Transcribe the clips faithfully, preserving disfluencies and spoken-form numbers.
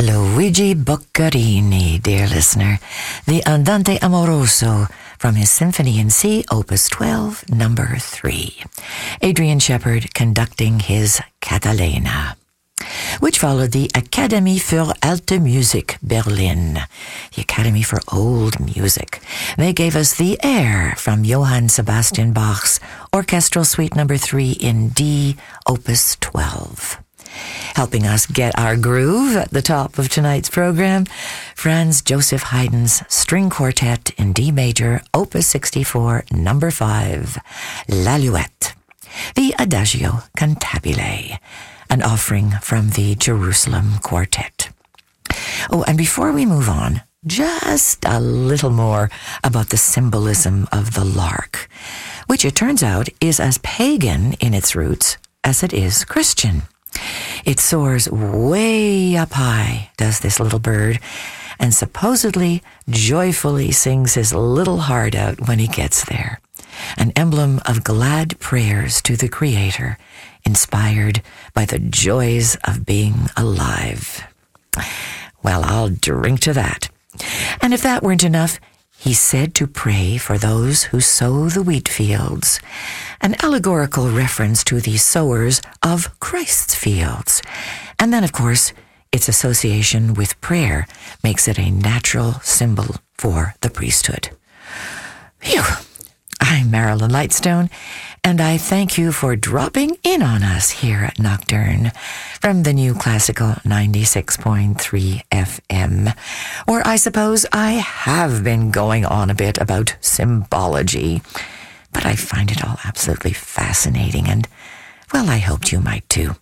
Luigi Boccherini, dear listener, the Andante Amoroso from his Symphony in C, Opus twelve, number three. Adrian Shepard conducting his Catalina, which followed the Akademie für Alte Musik Berlin, the Academy for Old Music. They gave us the Air from Johann Sebastian Bach's Orchestral Suite number three in D, Opus twelve. Helping us get our groove at the top of tonight's program, Franz Joseph Haydn's String Quartet in D major, Opus sixty-four, number five, L'Alouette, the Adagio Cantabile, an offering from the Jerusalem Quartet. Oh, and before we move on, just a little more about the symbolism of the lark, which it turns out is as pagan in its roots as it is Christian. It soars way up high, does this little bird, and supposedly joyfully sings his little heart out when he gets there, an emblem of glad prayers to the Creator, inspired by the joys of being alive. Well, I'll drink to that. And if that weren't enough, he's said to pray for those who sow the wheat fields, an allegorical reference to the sowers of Christ's fields. And then, of course, its association with prayer makes it a natural symbol for the priesthood. Phew! I'm Marilyn Lightstone, and I thank you for dropping in on us here at Nocturne from the New Classical ninety-six point three F M, where I suppose I have been going on a bit about symbology, but I find it all absolutely fascinating, and, well, I hoped you might too.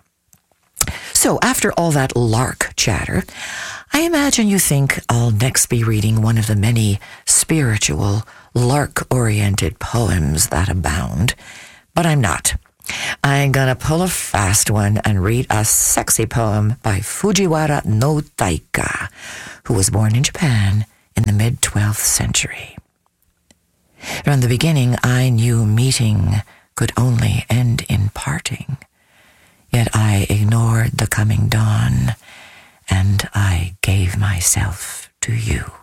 So, after all that lark chatter, I imagine you think I'll next be reading one of the many spiritual, lark-oriented poems that abound, but I'm not. I'm gonna pull a fast one and read a sexy poem by Fujiwara no Taika, who was born in Japan in the mid-twelfth century. From the beginning, I knew meeting could only end in parting, yet I ignored the coming dawn, and I gave myself to you.